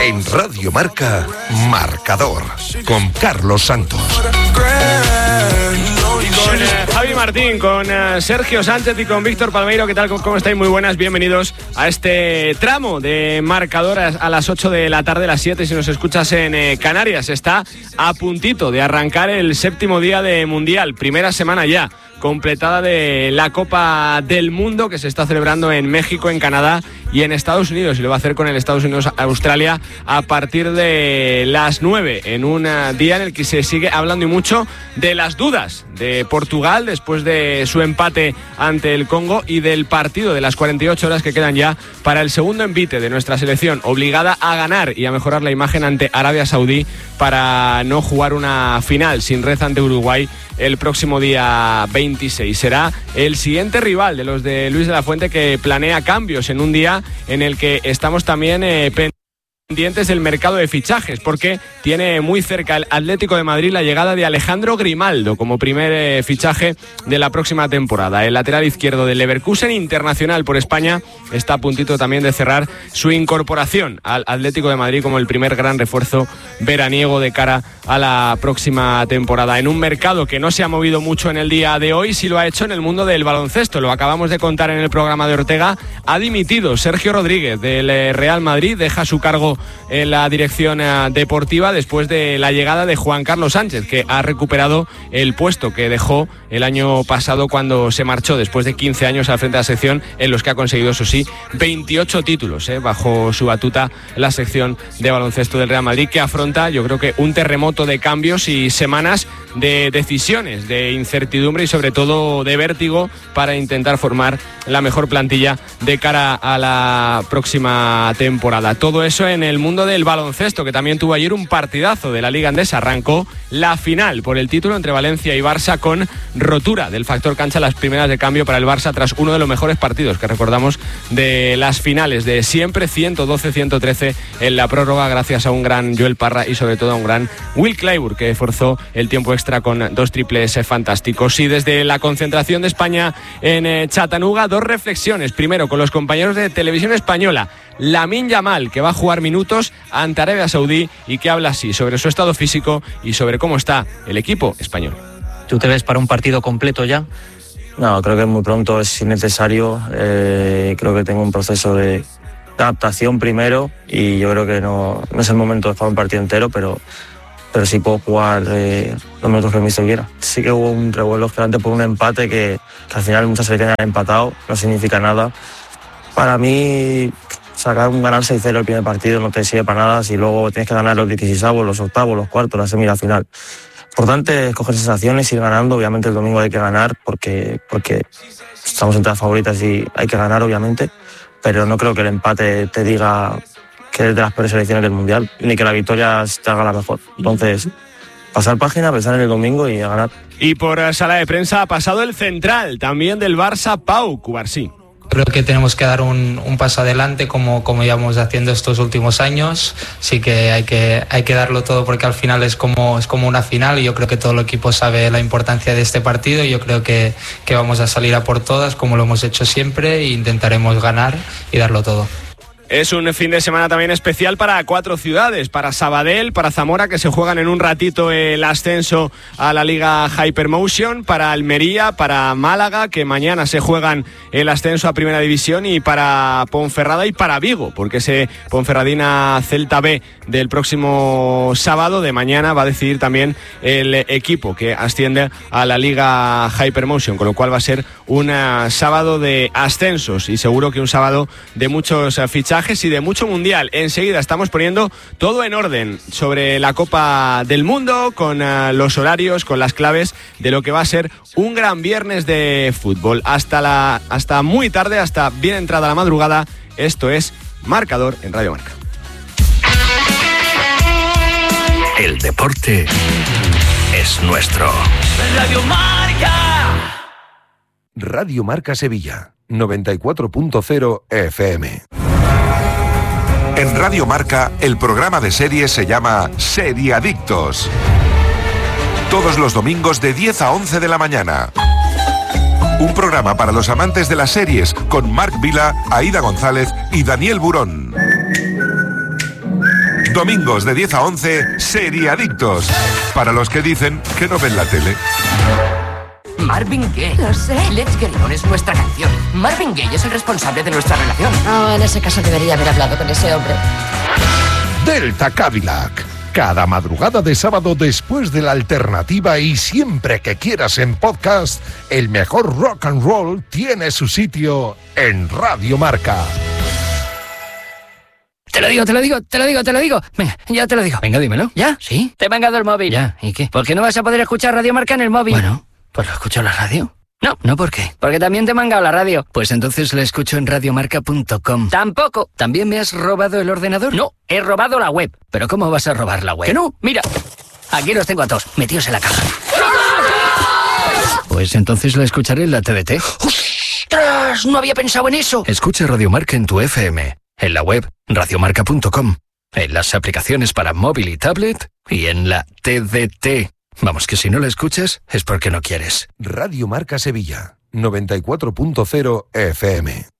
En Radio Marca, Marcador, con Carlos Santos. Con Javi Martín, con Sergio Sánchez y con Víctor Palmeiro. ¿Qué tal? ¿Cómo estáis? Muy buenas, bienvenidos a este tramo de Marcador a las 8 de la tarde, las 7 si nos escuchas en Canarias. Está a puntito de arrancar el séptimo día de Mundial, primera semana ya completada de la Copa del Mundo que se está celebrando en México, en Canadá y en Estados Unidos, y lo va a hacer con el Estados Unidos-Australia a partir de las 9, en un día en el que se sigue hablando y mucho de las dudas de Portugal después de su empate ante el Congo y del partido de las 48 horas que quedan ya para el segundo envite de nuestra selección, obligada a ganar y a mejorar la imagen ante Arabia Saudí para no jugar una final sin red ante Uruguay el próximo día 26. Será el siguiente rival de los de Luis de la Fuente, que planea cambios en un día en el que estamos también pendientes del mercado de fichajes, porque tiene muy cerca el Atlético de Madrid la llegada de Alejandro Grimaldo como primer fichaje de la próxima temporada. El lateral izquierdo del Leverkusen, internacional por España, está a puntito también de cerrar su incorporación al Atlético de Madrid como el primer gran refuerzo veraniego de cara a la próxima temporada. En un mercado que no se ha movido mucho en el día de hoy, sí lo ha hecho en el mundo del baloncesto. Lo acabamos de contar en el programa de Ortega. Ha dimitido Sergio Rodríguez del Real Madrid, deja su cargo en la dirección deportiva después de la llegada de Juan Carlos Sánchez, que ha recuperado el puesto que dejó el año pasado cuando se marchó después de 15 años al frente de la sección, en los que ha conseguido, eso sí, 28 títulos bajo su batuta la sección de baloncesto del Real Madrid, que afronta, yo creo que un terremoto de cambios y semanas de decisiones, de incertidumbre y sobre todo de vértigo para intentar formar la mejor plantilla de cara a la próxima temporada. Todo eso en el mundo del baloncesto, que también tuvo ayer un partidazo de la Liga Andesa. Arrancó la final por el título entre Valencia y Barça con rotura del factor cancha, las primeras de cambio para el Barça tras uno de los mejores partidos que recordamos de las finales de siempre, 112-113 en la prórroga, gracias a un gran Joel Parra y sobre todo a un gran Will Clyburn, que forzó el tiempo extra con dos triples fantásticos. Y desde la concentración de España en Chattanooga, dos reflexiones. Primero, con los compañeros de Televisión Española, Lamine Yamal, que va a jugar minutos ante Arabia Saudí y que habla así sobre su estado físico y sobre cómo está el equipo español. ¿Tú te ves para un partido completo ya? No, creo que muy pronto es innecesario. Creo que tengo un proceso de adaptación primero y yo creo que no es el momento de jugar un partido entero, pero sí puedo jugar los minutos que me quiera. Sí que hubo un revuelo gigante por un empate que al final muchas selecciones han empatado, no significa nada. Para mí, ganar 6-0 el primer partido no te sirve para nada si luego tienes que ganar los 16avos, los octavos, los cuartos, la semi y la final. Importante es coger sensaciones, ir ganando. Obviamente el domingo hay que ganar porque estamos entre las favoritas y hay que ganar, obviamente, pero no creo que el empate te diga que es de las peores selecciones del Mundial, ni que la victoria te haga la mejor. Entonces, pasar página, pensar en el domingo y a ganar. Y por sala de prensa ha pasado el central, también del Barça, Pau Cubarsí. Creo que tenemos que dar un paso adelante como íbamos haciendo estos últimos años. Sí que hay que darlo todo porque al final es como una final y yo creo que todo el equipo sabe la importancia de este partido y yo creo que vamos a salir a por todas como lo hemos hecho siempre e intentaremos ganar y darlo todo. Es un fin de semana también especial para 4 ciudades, para Sabadell, para Zamora, que se juegan en un ratito el ascenso a la Liga Hypermotion, para Almería, para Málaga, que mañana se juegan el ascenso a Primera División, y para Ponferrada y para Vigo, porque ese Ponferradina Celta B del próximo sábado de mañana va a decidir también el equipo que asciende a la Liga Hypermotion, con lo cual va a ser un sábado de ascensos y seguro que un sábado de muchos fichajes y de mucho mundial. Enseguida estamos poniendo todo en orden sobre la Copa del Mundo, con los horarios, con las claves de lo que va a ser un gran viernes de fútbol. Hasta muy tarde, hasta bien entrada la madrugada. Esto es Marcador en Radio Marca. El deporte es nuestro. Radio Marca. Radio Marca Sevilla, 94.0 FM. En Radio Marca, el programa de series se llama Seriadictos. Todos los domingos de 10 a 11 de la mañana. Un programa para los amantes de las series con Marc Vila, Aida González y Daniel Burón. Domingos de 10 a 11, Seriadictos. Para los que dicen que no ven la tele. Marvin Gaye. Lo sé. Let's Get On es nuestra canción. Marvin Gaye es el responsable de nuestra relación. No, en ese caso debería haber hablado con ese hombre. Delta Cadillac. Cada madrugada de sábado después de la alternativa y siempre que quieras en podcast, el mejor rock and roll tiene su sitio en Radio Marca. Te lo digo. Venga, ya te lo digo. Venga, dímelo. ¿Ya? ¿Sí? Te he mangado el móvil. ¿Ya? ¿Y qué? ¿Por qué no vas a poder escuchar Radio Marca en el móvil? Bueno, pues lo escucho en la radio. No, ¿por qué? Porque también te he mangado la radio. Pues entonces la escucho en radiomarca.com. Tampoco. ¿También me has robado el ordenador? No, he robado la web. ¿Pero cómo vas a robar la web? ¡Que no! Mira, aquí los tengo a todos, metidos en la caja. Pues entonces la escucharé en la TDT. ¡Ostras! No había pensado en eso. Escucha Radio Marca en tu FM, en la web radiomarca.com, en las aplicaciones para móvil y tablet y en la TDT. Vamos, que si no la escuchas es porque no quieres. Radio Marca Sevilla, 94.0 FM.